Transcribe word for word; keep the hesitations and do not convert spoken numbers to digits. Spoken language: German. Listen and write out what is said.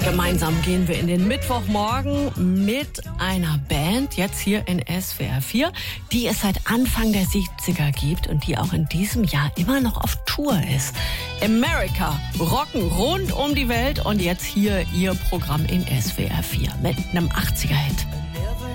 Gemeinsam gehen wir in den Mittwochmorgen mit einer Band, jetzt hier in S W R vier, die es seit Anfang der siebziger gibt und die auch in diesem Jahr immer noch auf Tour ist. America, rocken rund um die Welt und jetzt hier ihr Programm in S W R vier mit einem achtziger-Hit.